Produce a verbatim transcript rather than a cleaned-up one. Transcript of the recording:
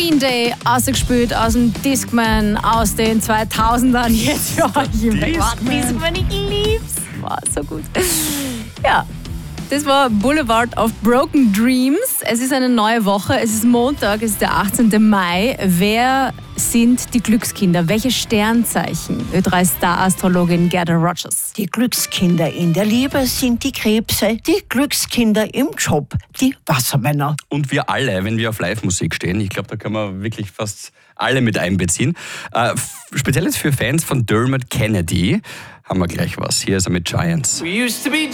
Green Day, ausgespielt aus dem Discman aus den zweitausendern. Jetzt für euch im Discman. Ich lieb's. War so gut. Ja. Das war Boulevard of Broken Dreams. Es ist eine neue Woche. Es ist Montag, es ist der achtzehnten Mai. Wer sind die Glückskinder? Welche Sternzeichen? Ö drei Star-Astrologin Gerda Rogers. Die Glückskinder in der Liebe sind die Krebse, die Glückskinder im Job, die Wassermänner. Und wir alle, wenn wir auf Live-Musik stehen, ich glaube, da kann man wirklich fast alle mit einbeziehen. Äh, speziell jetzt für Fans von Dermot Kennedy haben wir gleich was. Hier ist er mit Giants. We used to be